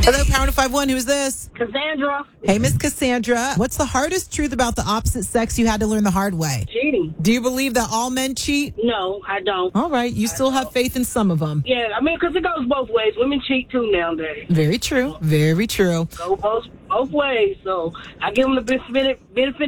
Hello, Power 51. Who's this? Cassandra. Hey, Miss Cassandra. What's the hardest truth about the opposite sex you had to learn the hard way? Cheating. Do you believe that all men cheat? No, I don't. All right. You still have faith in some of them. Yeah, I mean, because it goes both ways. Women cheat too nowadays. Very true. Very true. Go both ways. So I give them the benefit